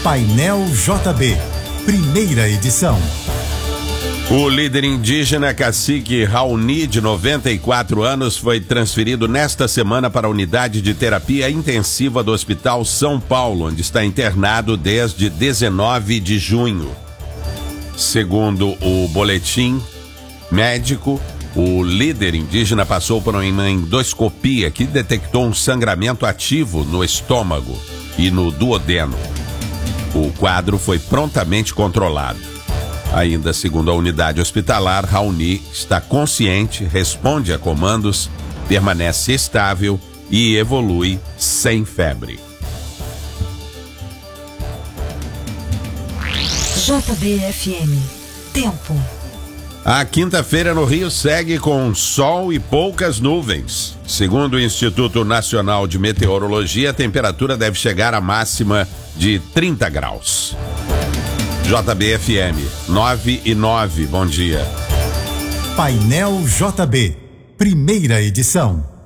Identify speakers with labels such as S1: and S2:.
S1: Painel JB, primeira edição.
S2: O líder indígena cacique Raoni, de 94 anos, foi transferido nesta semana para a unidade de terapia intensiva do Hospital São Paulo, onde está internado desde 19 de junho. Segundo o boletim médico, o líder indígena passou por uma endoscopia que detectou um sangramento ativo no estômago e no duodeno. O quadro foi prontamente controlado. Ainda segundo a unidade hospitalar, Raoni está consciente, responde a comandos, permanece estável e evolui sem febre.
S3: JBFM. Tempo.
S2: A quinta-feira no Rio segue com sol e poucas nuvens. Segundo o Instituto Nacional de Meteorologia, a temperatura deve chegar à máxima de 30 graus. JBFM 9:09, bom dia.
S1: Painel JB, primeira edição.